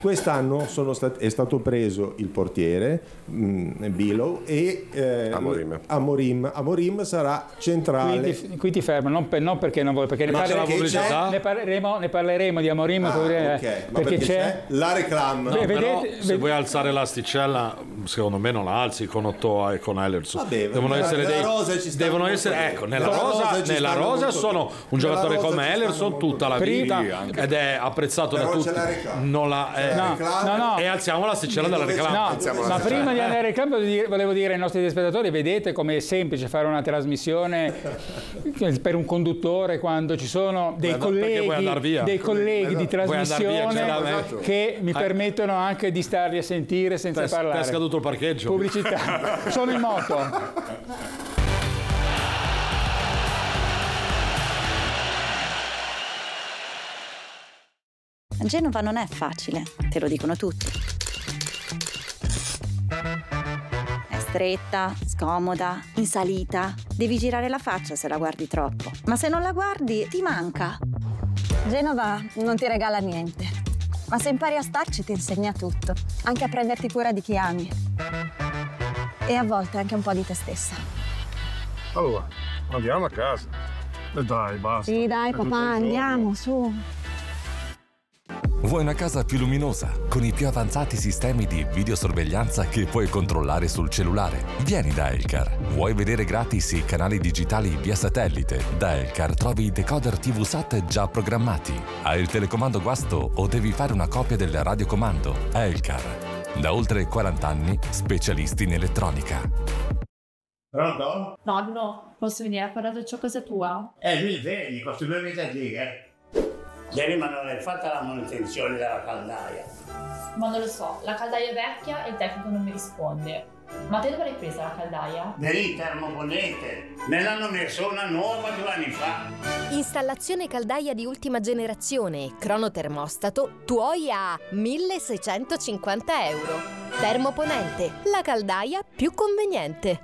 Quest'anno è stato preso il portiere Bilo e Amorim sarà centrale. Qui ti fermo, non perché non vuoi, perché ne parleremo di Amorim. Perché c'è la reclama. Se vuoi alzare l'asticella, secondo me non la alzi con Ottò e con Ellerson. Devono essere nella rosa sono un giocatore come Ellerson tutta la vita ed è apprezzato da tutti. E alziamo l'asticella dalla reclama. Ma prima di andare al reclamo volevo dire ai nostri spettatori: vedete com'è semplice fare una trasmissione per un conduttore quando ci sono dei colleghi di trasmissione che mi permettono anche di starli a sentire senza parlare. Ti è scaduto il parcheggio. Pubblicità. Sono in moto. Genova non è facile, te lo dicono tutti. È stretta, scomoda, in salita. Devi girare la faccia se la guardi troppo. Ma se non la guardi, ti manca. Genova non ti regala niente. Ma se impari a starci ti insegna tutto. Anche a prenderti cura di chi ami. E a volte anche un po' di te stessa. Allora, andiamo a casa. E dai, basta. Sì, dai, papà, andiamo, su. Vuoi una casa più luminosa, con i più avanzati sistemi di videosorveglianza che puoi controllare sul cellulare? Vieni da Elcar. Vuoi vedere gratis i canali digitali via satellite? Da Elcar trovi i decoder TV SAT già programmati. Hai il telecomando guasto o devi fare una copia del radiocomando? Elcar. Da oltre 40 anni, specialisti in elettronica. Pronto? Nonno, posso venire a parlare ciò casa tua? Mi vedi, questi 2 mesi lì, Ieri ma non hai fatto la manutenzione della caldaia? Ma non lo so, la caldaia è vecchia e il tecnico non mi risponde. Ma te dove l'hai presa la caldaia? Nel termoponente. Me l'hanno messo una nuova 2 anni fa. Installazione caldaia di ultima generazione e cronotermostato tuoi a 1.650 euro. Termoponente, la caldaia più conveniente.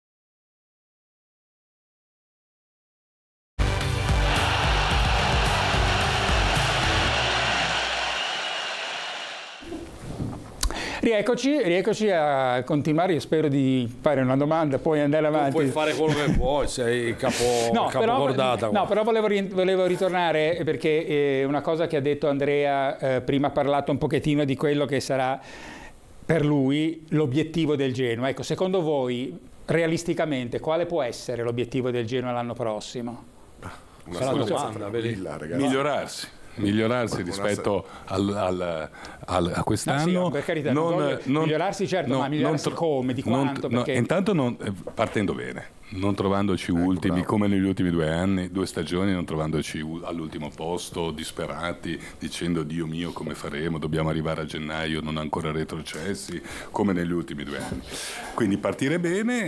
Rieccoci a continuare. Io spero di fare una domanda, poi andare avanti. Puoi fare quello che vuoi, sei capocordata. Però volevo ritornare perché una cosa che ha detto Andrea, prima ha parlato un pochettino di quello che sarà per lui l'obiettivo del Genoa. Ecco, secondo voi, realisticamente, quale può essere l'obiettivo del Genoa l'anno prossimo? Una domanda, migliorarsi rispetto a quest'anno. Sì, per carità, migliorarsi certo, ma migliorarsi come, di quanto? Intanto partendo bene, non trovandoci ultimi come negli ultimi 2 anni, 2 stagioni, non trovandoci all'ultimo posto, disperati, dicendo Dio mio come faremo, dobbiamo arrivare a gennaio, non ancora retrocessi, come negli ultimi 2 anni. Quindi partire bene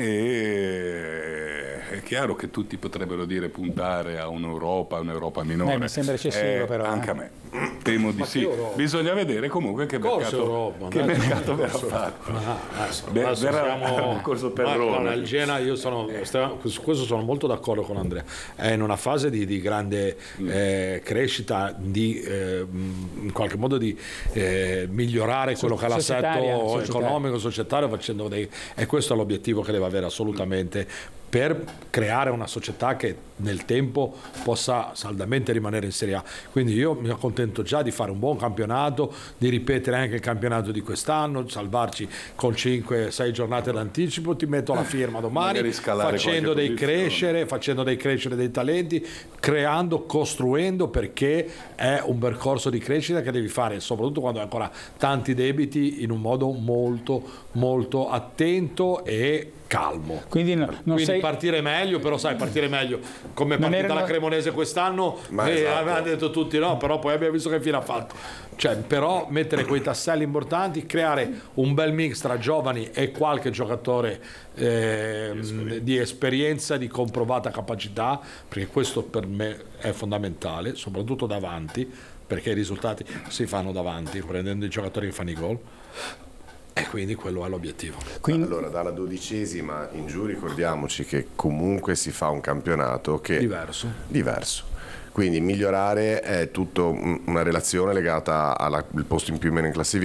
e è chiaro che tutti potrebbero dire puntare a un'Europa minore. Mi sembra eccessivo però. Anche a me. Temo di sì. Bisogna vedere comunque che mercato verrà fatto. Verrà un corso per Roma. Il Genoa, su questo sono molto d'accordo con Andrea. È in una fase di grande crescita, in qualche modo di migliorare quello che è l'assetto economico, societario, facendo e questo è l'obiettivo che deve avere assolutamente, per creare una società che nel tempo possa saldamente rimanere in Serie A. Quindi io mi accontento già di fare un buon campionato, di ripetere anche il campionato di quest'anno, salvarci con 5-6 giornate d'anticipo, ti metto la firma domani, facendo dei crescere dei talenti, costruendo, perché è un percorso di crescita che devi fare, soprattutto quando hai ancora tanti debiti, in un modo molto molto attento e calmo. Quindi partire meglio, però partire meglio come è partita la Cremonese quest'anno, avevano detto tutti no, però poi abbiamo visto che fine ha fatto. Però mettere quei tasselli importanti, creare un bel mix tra giovani e qualche giocatore di esperienza, di comprovata capacità, perché questo per me è fondamentale, soprattutto davanti, perché i risultati si fanno davanti, prendendo i giocatori che fanno i gol. E quindi quello è l'obiettivo. Allora, dalla 12ª in giù ricordiamoci che comunque si fa un campionato che diverso. Quindi migliorare è tutto una relazione legata al posto in più o meno in classifica.